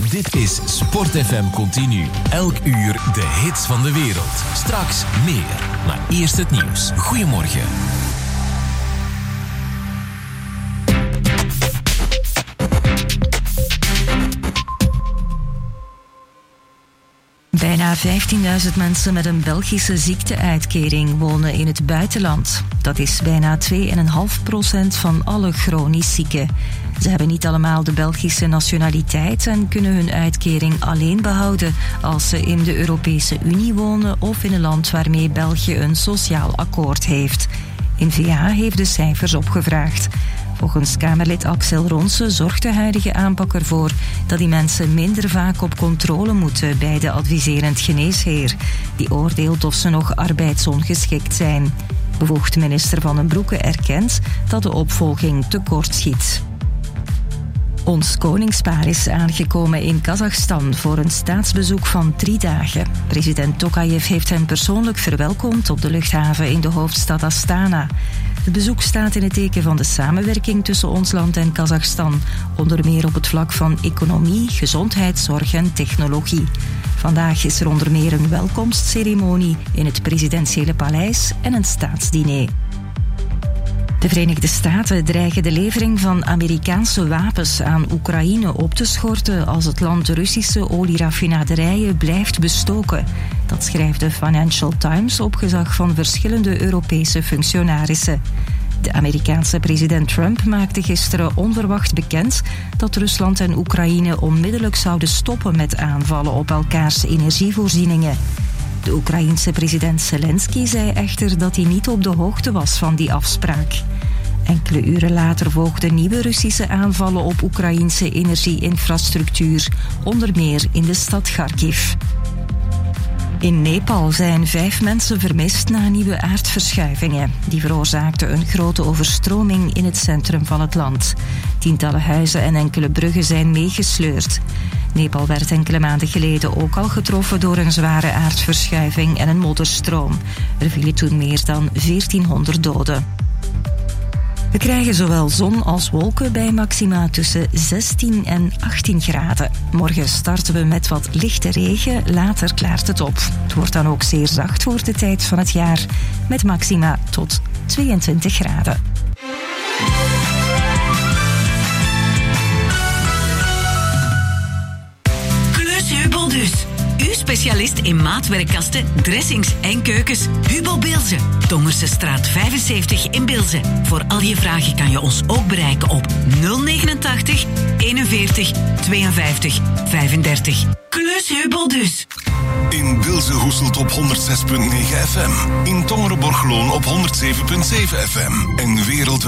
Dit is Sport FM Continu. Elk uur de hits van de wereld. Straks meer. Maar eerst het nieuws. Goedemorgen. Bijna 15.000 mensen met een Belgische ziekteuitkering wonen in het buitenland. Dat is bijna 2,5% van alle chronisch zieken. Ze hebben niet allemaal de Belgische nationaliteit en kunnen hun uitkering alleen behouden als ze in de Europese Unie wonen of in een land waarmee België een sociaal akkoord heeft. N-VA heeft de cijfers opgevraagd. Volgens Kamerlid Axel Ronse zorgt de huidige aanpak ervoor dat die mensen minder vaak op controle moeten bij de adviserend geneesheer. Die oordeelt of ze nog arbeidsongeschikt zijn. Bevoegd minister Van den Broeke erkent dat de opvolging tekortschiet. Ons koningspaar is aangekomen in Kazachstan voor een staatsbezoek van 3 dagen. President Tokayev heeft hen persoonlijk verwelkomd op de luchthaven in de hoofdstad Astana. Het bezoek staat in het teken van de samenwerking tussen ons land en Kazachstan, onder meer op het vlak van economie, gezondheidszorg en technologie. Vandaag is er onder meer een welkomstceremonie in het presidentiële paleis en een staatsdiner. De Verenigde Staten dreigen de levering van Amerikaanse wapens aan Oekraïne op te schorten als het land de Russische olieraffinaderijen blijft bestoken. Dat schrijft de Financial Times op gezag van verschillende Europese functionarissen. De Amerikaanse president Trump maakte gisteren onverwacht bekend dat Rusland en Oekraïne onmiddellijk zouden stoppen met aanvallen op elkaars energievoorzieningen. De Oekraïense president Zelensky zei echter dat hij niet op de hoogte was van die afspraak. Enkele uren later volgden nieuwe Russische aanvallen op Oekraïense energieinfrastructuur, onder meer in de stad Kharkiv. In Nepal zijn 5 mensen vermist na nieuwe aardverschuivingen. Die veroorzaakten een grote overstroming in het centrum van het land. Tientallen huizen en enkele bruggen zijn meegesleurd. Nepal werd enkele maanden geleden ook al getroffen door een zware aardverschuiving en een modderstroom. Er vielen toen meer dan 1400 doden. We krijgen zowel zon als wolken bij maxima tussen 16 en 18 graden. Morgen starten we met wat lichte regen, later klaart het op. Het wordt dan ook zeer zacht voor de tijd van het jaar, met maxima tot 22 graden. Hubo dus. Uw specialist in maatwerkkasten, dressings en keukens. Hubo Bilze. Tongerse straat 75 in Bilze. Voor al je vragen kan je ons ook bereiken op 089 41 52 35. Klus Hubo dus. In Bilze Hoeselt op 106.9 FM. In Tongeren Borgeloon op 107.7 FM. En wereldwijd